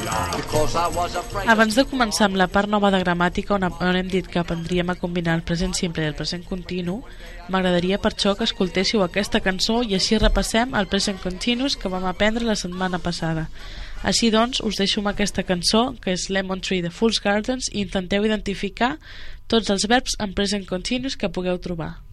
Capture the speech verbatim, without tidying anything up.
Abans de començar amb la part nova de gramàtica, on, on hem dit que aprendríem a combinar el present simple i el present continu, m'agradaria per això que escoltéssiu aquesta cançó i així repassem el present continuous que vam aprendre la setmana passada. Així doncs, us deixo amb aquesta cançó, que és Lemon Tree de Fool's Gardens, i intenteu identificar tots els verbs en present continuous que pugueu trobar.